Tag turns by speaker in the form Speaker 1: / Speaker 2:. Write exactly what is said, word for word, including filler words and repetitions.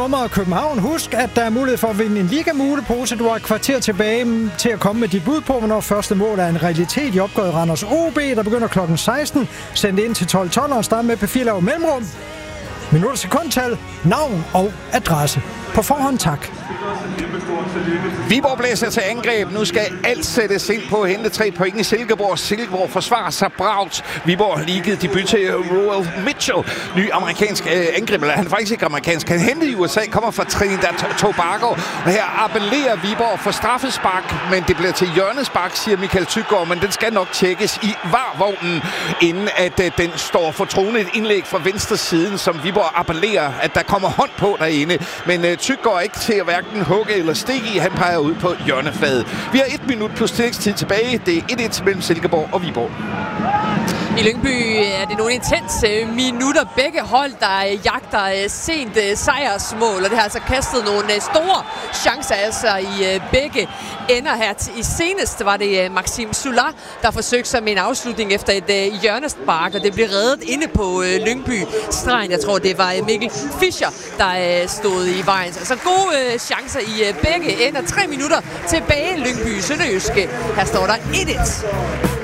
Speaker 1: dommer København. Husk, at der er mulighed for at vinde en ligamuglepose. Du har et kvarter tilbage til at komme med dit bud på, hvornår første mål er en realitet i opgøret Randers O B, der begynder klokken seksten. Send det ind til tolv tolv og start med P fire lav mellemrum. Minutter, sekundtal, navn og adresse. På forhånd tak.
Speaker 2: Viborg blæser til angreb. Nu skal alt sættes ind på at hente tre point i Silkeborg. Silkeborg forsvarer sig bragt. Viborg lige givet debut til Roel Mitchell. Ny amerikansk øh, angriber. Han er faktisk ikke amerikansk. Han hentede i U S A, kommer fra Trinidad Tobago. Og her appellerer Viborg for straffespark, men det bliver til hjørnespark, siger Michael Tyggaard. Men den skal nok tjekkes i varvognen, inden at øh, den står for troende. Et indlæg fra venstre siden, som Viborg appellerer, at der kommer hånd på derinde. Men øh, Tyggaard er ikke til at hverken hugge eller stikke i. Han peger ud på hjørnefladet. Vi har et minut plus tillægstid tilbage. Det er et et mellem Silkeborg og Viborg.
Speaker 3: I Lyngby er det nogle intense minutter. Begge hold, der jagter sent sejrsmål, og det har altså kastet nogle store chancer altså i begge ender her. I senest var det Maxim Solar, der forsøgte sig med en afslutning efter et hjørnespark, og det blev reddet inde på Lyngby-stregen. Jeg tror, det var Mikkel Fischer, der stod i vejen. Så gode chancer i begge ender. Tre minutter tilbage Lyngby Sønderjyske. Her står der et et.